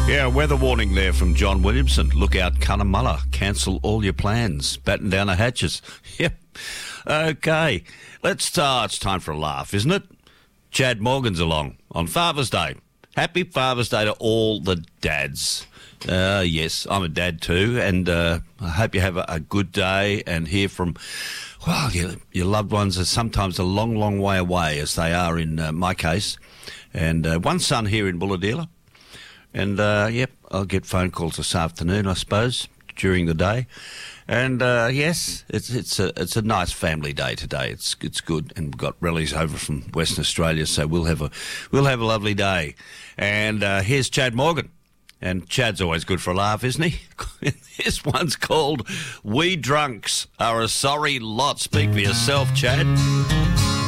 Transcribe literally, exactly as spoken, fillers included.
Yeah, weather warning there from John Williamson. Look out, Cunnamulla. Cancel all your plans. Batten down the hatches. Yep. Okay. Let's start. It's time for a laugh, isn't it? Chad Morgan's along on Father's Day. Happy Father's Day to all the dads. Uh, yes, I'm a dad too, and uh, I hope you have a, a good day and hear from, well, your, your loved ones are sometimes a long, long way away, as they are in uh, my case. And uh, one son here in Bulahdelah. And, uh, yep, I'll get phone calls this afternoon, I suppose, during the day. And, uh, yes, it's it's a it's a nice family day today. It's it's good. And we've got rallies over from Western Australia, so we'll have a we'll have a lovely day. And uh, here's Chad Morgan. And Chad's always good for a laugh, isn't he? This one's called We Drunks Are a Sorry Lot. Speak for yourself, Chad.